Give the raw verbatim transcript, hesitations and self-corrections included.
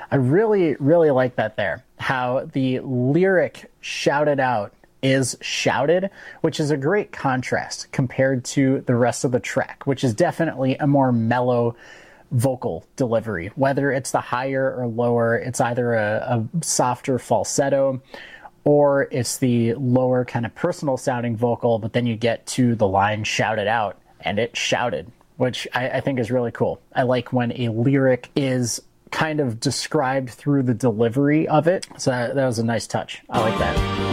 I really, really like that there. How the lyric shouted out is shouted, which is a great contrast compared to the rest of the track, which is definitely a more mellow vocal delivery. Whether it's the higher or lower, it's either a, a softer falsetto or it's the lower kind of personal sounding vocal, but then you get to the line shouted out and it shouted, which I, I think is really cool. I like when a lyric is kind of described through the delivery of it. So that, that was a nice touch. I like that.